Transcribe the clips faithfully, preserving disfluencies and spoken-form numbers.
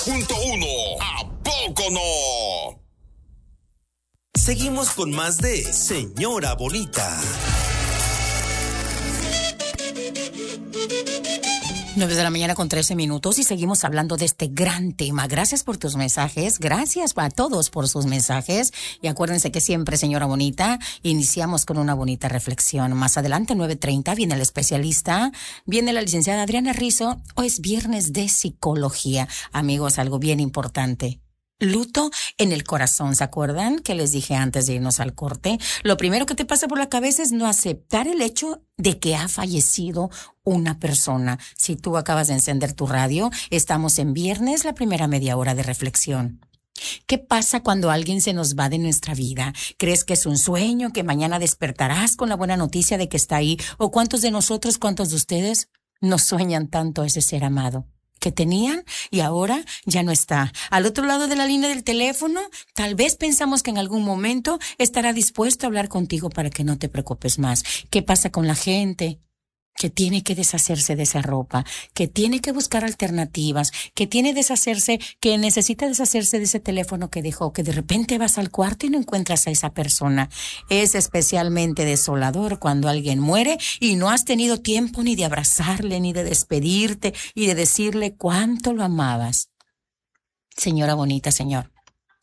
Punto uno. ¿A poco no? Seguimos con más de Señora Bonita. nueve de la mañana con trece minutos y seguimos hablando de este gran tema. Gracias por tus mensajes, gracias a todos por sus mensajes y acuérdense que siempre, señora bonita, iniciamos con una bonita reflexión. Más adelante, nueve treinta, viene el especialista, viene la licenciada Adriana Rizzo. Hoy es viernes de psicología. Amigos, algo bien importante. Luto en el corazón, ¿se acuerdan? Que les dije antes de irnos al corte. Lo primero que te pasa por la cabeza es no aceptar el hecho de que ha fallecido una persona. Si tú acabas de encender tu radio, estamos en viernes, la primera media hora de reflexión. ¿Qué pasa cuando alguien se nos va de nuestra vida? ¿Crees que es un sueño, que mañana despertarás con la buena noticia de que está ahí? ¿O cuántos de nosotros, cuántos de ustedes nos sueñan tanto a ese ser amado que tenían y ahora ya no está? Al otro lado de la línea del teléfono, tal vez pensamos que en algún momento estará dispuesto a hablar contigo para que no te preocupes más. ¿Qué pasa con la gente que tiene que deshacerse de esa ropa, que tiene que buscar alternativas, que tiene que deshacerse, que necesita deshacerse de ese teléfono que dejó, que de repente vas al cuarto y no encuentras a esa persona? Es especialmente desolador cuando alguien muere y no has tenido tiempo ni de abrazarle, ni de despedirte y de decirle cuánto lo amabas. Señora bonita, señor,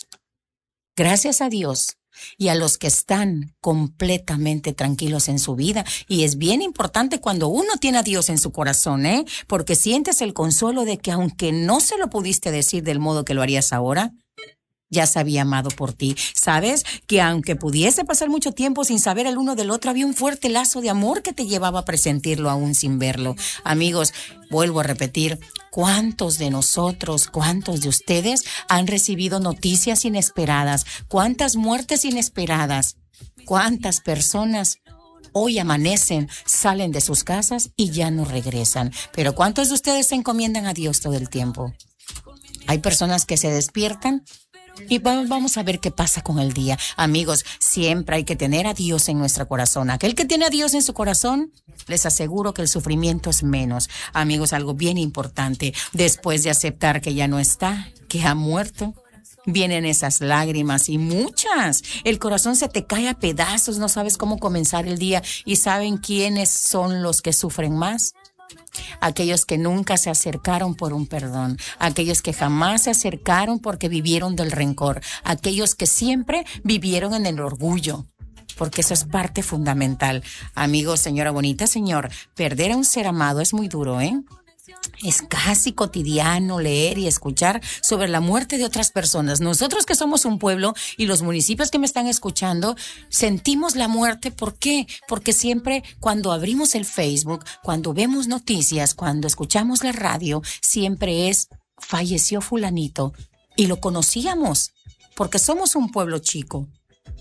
gracias a Dios y a los que están completamente tranquilos en su vida. Y es bien importante cuando uno tiene a Dios en su corazón, ¿eh? Porque sientes el consuelo de que aunque no se lo pudiste decir del modo que lo harías ahora, ya se había amado por ti. ¿Sabes? Que aunque pudiese pasar mucho tiempo sin saber el uno del otro, había un fuerte lazo de amor que te llevaba a presentirlo aún sin verlo. Amigos, vuelvo a repetir, ¿cuántos de nosotros, cuántos de ustedes han recibido noticias inesperadas? ¿Cuántas muertes inesperadas? ¿Cuántas personas hoy amanecen, salen de sus casas y ya no regresan? Pero ¿cuántos de ustedes se encomiendan a Dios todo el tiempo? Hay personas que se despiertan y vamos a ver qué pasa con el día. Amigos, siempre hay que tener a Dios en nuestro corazón. Aquel que tiene a Dios en su corazón, les aseguro que el sufrimiento es menos. Amigos, algo bien importante, después de aceptar que ya no está, que ha muerto, vienen esas lágrimas y muchas. El corazón se te cae a pedazos, no sabes cómo comenzar el día. ¿Y saben quiénes son los que sufren más? Aquellos que nunca se acercaron por un perdón, aquellos que jamás se acercaron porque vivieron del rencor, aquellos que siempre vivieron en el orgullo, porque eso es parte fundamental. Amigos, señora bonita, señor, perder a un ser amado es muy duro, ¿eh? Es casi cotidiano leer y escuchar sobre la muerte de otras personas. Nosotros que somos un pueblo y los municipios que me están escuchando, sentimos la muerte. ¿Por qué? Porque siempre cuando abrimos el Facebook, cuando vemos noticias, cuando escuchamos la radio, siempre es falleció fulanito y lo conocíamos porque somos un pueblo chico.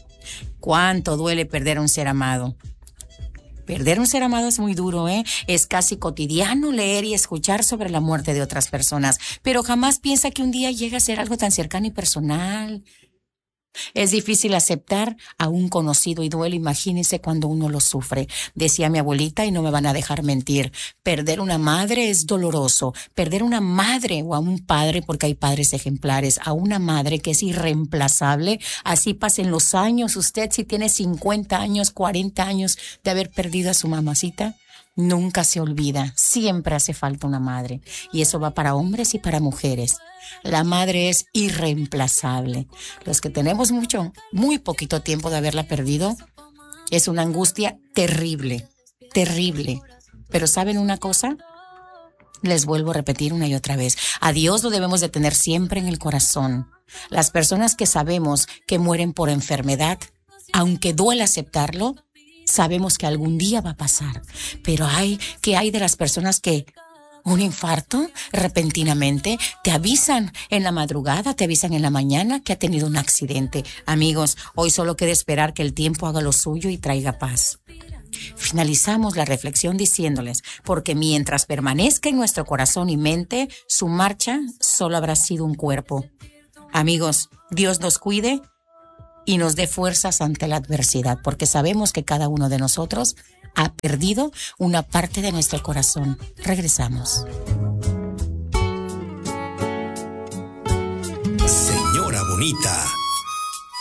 ¿Cuánto duele perder a un ser amado? Perder un ser amado es muy duro, ¿eh? Es casi cotidiano leer y escuchar sobre la muerte de otras personas, pero jamás piensa que un día llega a ser algo tan cercano y personal. Es difícil aceptar a un conocido y duele, imagínense cuando uno lo sufre. Decía mi abuelita y no me van a dejar mentir, perder una madre es doloroso, perder una madre o a un padre, porque hay padres ejemplares, a una madre que es irreemplazable, así pasen los años, usted si tiene cincuenta años, cuarenta años de haber perdido a su mamacita, nunca se olvida, siempre hace falta una madre. Y eso va para hombres y para mujeres. La madre es irreemplazable. Los que tenemos mucho, muy poquito tiempo de haberla perdido, es una angustia terrible, terrible. Pero ¿saben una cosa? Les vuelvo a repetir una y otra vez. A Dios lo debemos de tener siempre en el corazón. Las personas que sabemos que mueren por enfermedad, aunque duele aceptarlo, sabemos que algún día va a pasar, pero hay, ¿qué hay de las personas que un infarto repentinamente te avisan en la madrugada, te avisan en la mañana que ha tenido un accidente? Amigos, hoy solo queda esperar que el tiempo haga lo suyo y traiga paz. Finalizamos la reflexión diciéndoles, porque mientras permanezca en nuestro corazón y mente, su marcha solo habrá sido un cuerpo. Amigos, Dios nos cuide y nos dé fuerzas ante la adversidad, porque sabemos que cada uno de nosotros ha perdido una parte de nuestro corazón. Regresamos. Bonita.